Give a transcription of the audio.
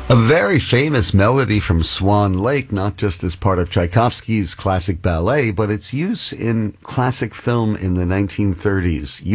A very famous melody from Swan Lake, not just as part of Tchaikovsky's classic ballet, but its use in classic film in the 1930s.